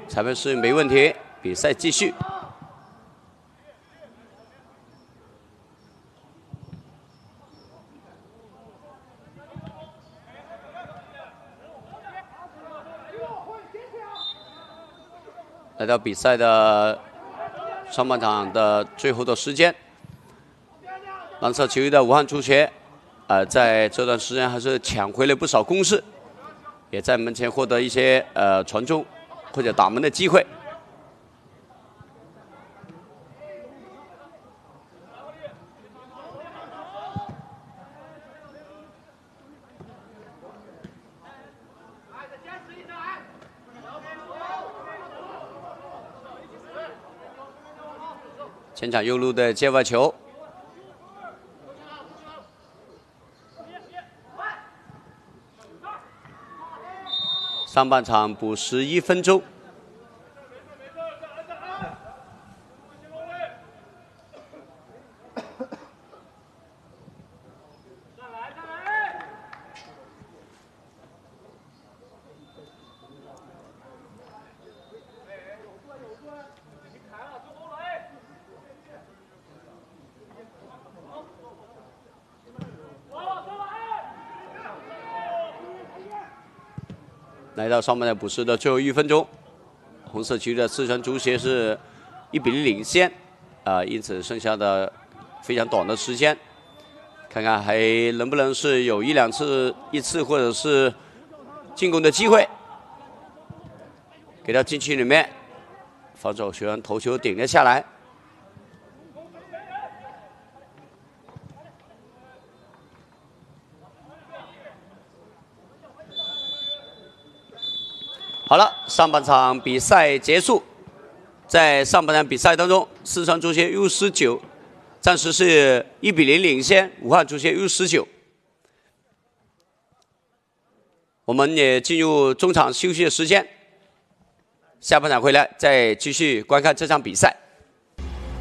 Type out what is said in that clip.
裁判是没问题，比赛继续。来到比赛的上半场的最后的时间，蓝色球衣的武汉足协，在这段时间还是抢回了不少攻势，也在门前获得一些传中或者打门的机会。前场右路的界外球，上半场补11分钟。来到上半场补时的最后1分钟，红色区的四川足协是1比0领先，因此剩下的非常短的时间，看看还能不能是有一次或者是进攻的机会，给到禁区里面，防守球员头球顶了下来。好了，上半场比赛结束。在上半场比赛当中，四川足协 U19 暂时是1比0领先武汉足协 U19。我们也进入中场休息的时间，下半场回来再继续观看这场比赛。